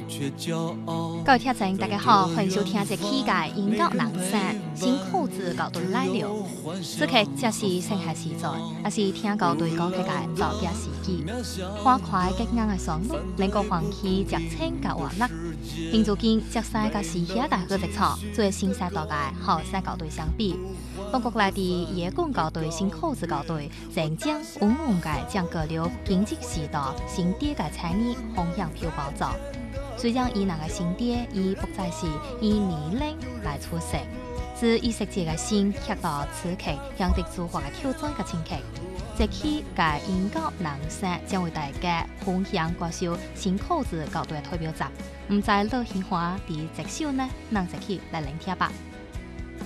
各位听众，大家好，欢迎收听这期嘅音乐人生新裤子校对来了。此刻正是盛夏时节，也是听校对歌曲嘅作业时机。欢快激昂嘅旋律，令个欢喜直青嘅活力。现如今，浙西嘅时下大个职场，最新世代嘅后生校对相比，中国内地野棍校对、新裤子校对，正将稳稳嘅将各流经济时代新啲嘅产业方向漂包走。虽然伊人嘅新爹已不再是以年龄来出色，自意识界嘅心却到此刻向敌主化嘅挑战嘅前期。这期嘅音乐人生将为大家分享歌手新裤子校对嘅代表作，唔知老鲜花伫这首呢，让这期来聆听吧。